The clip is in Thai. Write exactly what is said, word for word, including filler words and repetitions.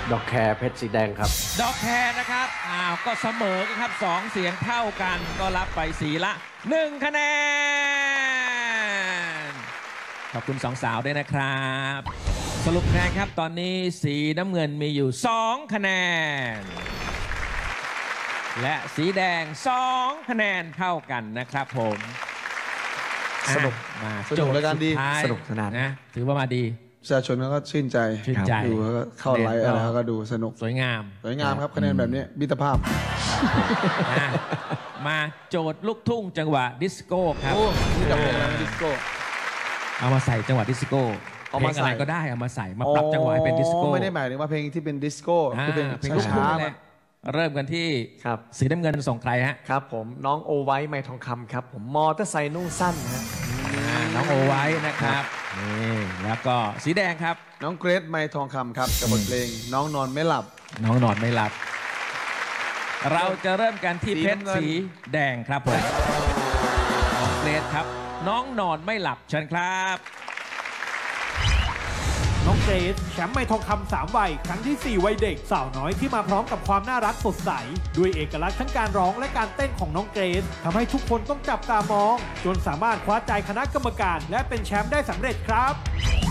ดอกแคร์เพชรสีแดงครับดอกแคร์นะครับอ้าวก็เสมอกันครับสองเสียงเท่ากันก็รับไปสีละหนึ่งคะแนนขอบคุณสองสาวด้วยนะครับสรุปคะแนนครับตอนนี้สีน้ำเงินมีอยู่สองคะแนนและสีแดงสองคะแนนเท่ากันนะครับผมสนุกมาสนุกรายการดีโจทย์สุท้ยสนุกสนานนะถือว่ามาดีประชาชนก็ชื่นใจชื่นใจดูแล้วก็เข้าไลฟ์อะไรเขาก็ดูสนุกสวยงามสวยงามครับคะแนนแบบนี้มิตรภาพอ่ะมาโจทย์ลูกทุ่งจังหวะดิสโก้ครับโอ้นี่กับเพลงอะไรดิสโก้เอามาใส่จังหวะดิสโก้เอาเพลมาง ใส่อะไรก็ได้เอามาใส่มาปรับจังหวะให้เป็นดิสโก้ไม่ได้หมายถึงว่าเพลงที่เป็นดิสโก้อ่าคือเพลงเพลงลูกทุ่งช้านี่แหละเริ่มกันที่ครับสีน้ำเงินส่งใครฮะครับผมน้องโอไว้ไม้ทองคำครับผมมอเตอร์ไซค์นุ่งสั้นฮะอ่าน้องโอไว้นะครับนี่แล้วก็สีแดงครับๆน้องเกรซไมทองคำครับกับบทเพลงน้องนอนไม่หลับน้องนอนไม่หลับ เราจะเริ่มกันที่สีเพชรน้ำเงินสีแดงครับผมน้องเกรซครับ น้องนอนไม่หลับเชิญครับน้องเกรซแชมป์ไม่ทองคำสามวัยครั้งที่สี่วัยเด็กสาวน้อยที่มาพร้อมกับความน่ารักสดใสด้วยเอกลักษณ์ทั้งการร้องและการเต้นของน้องเกรซทำให้ทุกคนต้องจับตามอง จนสามารถคว้าใจคณะกรรมการ และเป็นแชมป์ได้สำเร็จครับ